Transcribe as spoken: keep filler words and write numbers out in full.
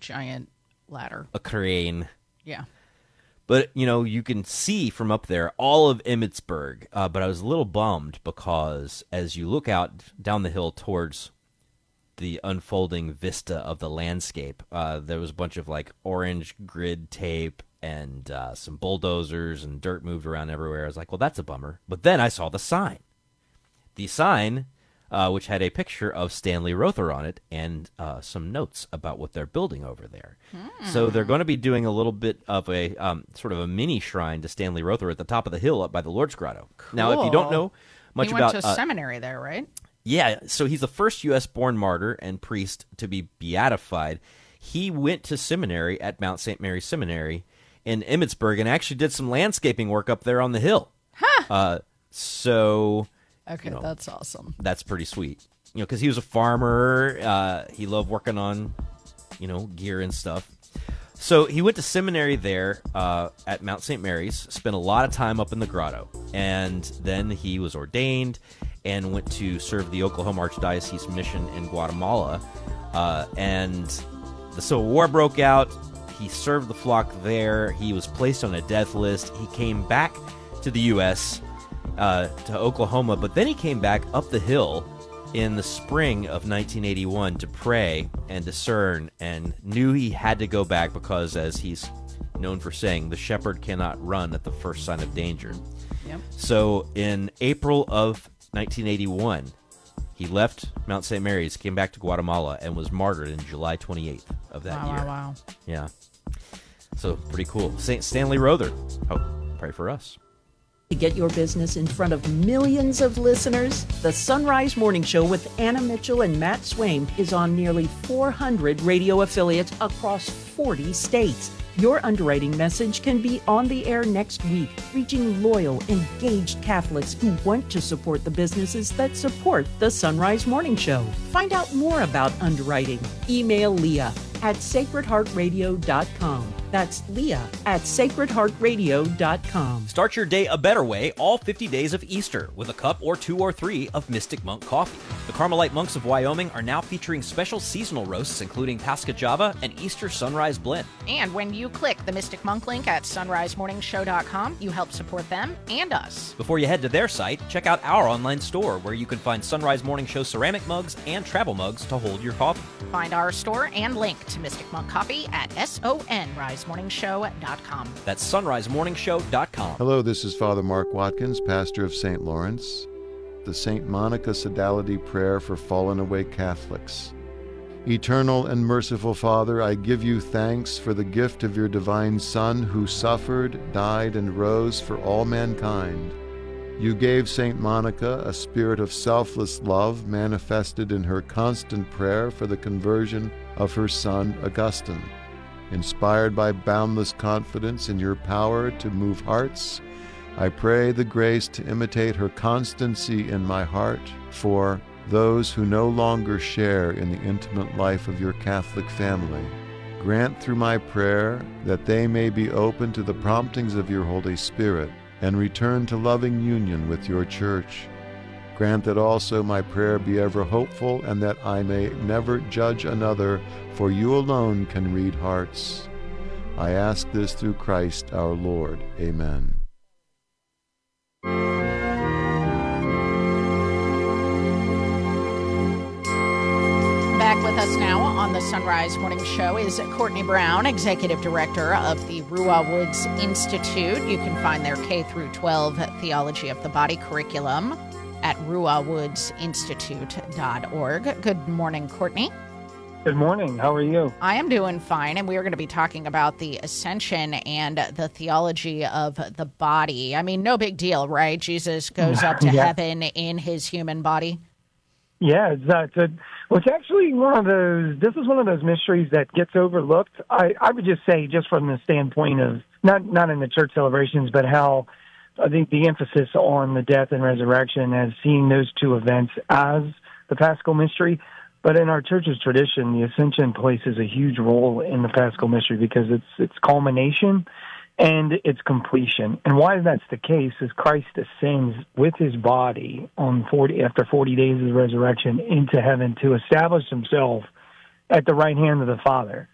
giant ladder. A crane. Yeah. But, you know, you can see from up there all of Emmitsburg. Uh, but I was a little bummed because as you look out down the hill towards the unfolding vista of the landscape, uh, there was a bunch of, like, orange grid tape and uh, some bulldozers and dirt moved around everywhere. I was like, well, that's a bummer. But then I saw the sign. The sign, uh, which had a picture of Stanley Rother on it and uh, some notes about what they're building over there. Hmm. So they're going to be doing a little bit of a um, sort of a mini shrine to Stanley Rother at the top of the hill up by the Lord's Grotto. Cool. Now, if you don't know much he went about... to uh, seminary there, right? Yeah, so he's the first U S born martyr and priest to be beatified. He went to seminary at Mount Saint Mary Seminary in Emmitsburg and actually did some landscaping work up there on the hill. Huh. Uh, so... Okay, you know, that's awesome. That's pretty sweet. You know, because he was a farmer. Uh, he loved working on, you know, gear and stuff. So he went to seminary there uh, at Mount Saint Mary's, spent a lot of time up in the grotto. And then he was ordained and went to serve the Oklahoma Archdiocese mission in Guatemala. Uh, and the Civil War broke out. He served the flock there. He was placed on a death list. He came back to the U S, Uh, to Oklahoma, but then he came back up the hill in the spring of nineteen eighty-one to pray and discern and knew he had to go back because, as he's known for saying, the shepherd cannot run at the first sign of danger. Yep. So in April of nineteen eighty-one, he left Mount Saint Mary's, came back to Guatemala, and was martyred in July twenty-eighth of that wow, year. Wow, wow. Yeah. So pretty cool. Saint Stanley Rother. Oh, pray for us. To get your business in front of millions of listeners, the Sunrise Morning Show with Anna Mitchell and Matt Swaim is on nearly four hundred radio affiliates across forty states. Your underwriting message can be on the air next week, reaching loyal, engaged Catholics who want to support the businesses that support the Sunrise Morning Show. Find out more about underwriting. Email Leah at sacred heart radio dot com. That's Leah at sacred heart radio dot com. Start your day a better way all fifty days of Easter with a cup or two or three of Mystic Monk coffee. The Carmelite monks of Wyoming are now featuring special seasonal roasts including Pascha Java and Easter Sunrise Blend. And when you click the Mystic Monk link at sunrise morning show dot com, you help support them and us. Before you head to their site, check out our online store where you can find Sunrise Morning Show ceramic mugs and travel mugs to hold your coffee. Find our store and link to Mystic Monk Coffee at sunrise morning show dot com. That's sunrise morning show dot com. Hello, this is Father Mark Watkins, pastor of Saint Lawrence. The Saint Monica Sodality Prayer for Fallen Away Catholics. Eternal and merciful Father, I give you thanks for the gift of your divine Son who suffered, died, and rose for all mankind. You gave Saint Monica a spirit of selfless love manifested in her constant prayer for the conversion of her son Augustine. Inspired by boundless confidence in your power to move hearts, I pray the grace to imitate her constancy in my heart for those who no longer share in the intimate life of your Catholic family. Grant through my prayer that they may be open to the promptings of your Holy Spirit and return to loving union with your Church. Grant that also my prayer be ever hopeful and that I may never judge another, for you alone can read hearts. I ask this through Christ our Lord. Amen. Back with us now on the Sunrise Morning Show is Courtney Brown, Executive Director of the Ruah Woods Institute. You can find their K through twelve Theology of the Body curriculum at ruah woods institute dot org. Good morning, Courtney. Good morning. How are you? I am doing fine, and we are going to be talking about the Ascension and the theology of the body. I mean, no big deal, right? Jesus goes up to yeah. heaven in his human body. Yeah, it's, uh, it's, a, well, it's actually one of those, this is one of those mysteries that gets overlooked. I, I would just say, just from the standpoint of, not, not in the church celebrations, but how I think the emphasis on the death and resurrection as seeing those two events as the Paschal mystery. But in our church's tradition, the Ascension places a huge role in the Paschal mystery because it's its culmination and its completion. And why that's the case is Christ ascends with his body on forty after forty days of resurrection into heaven to establish himself at the right hand of the Father.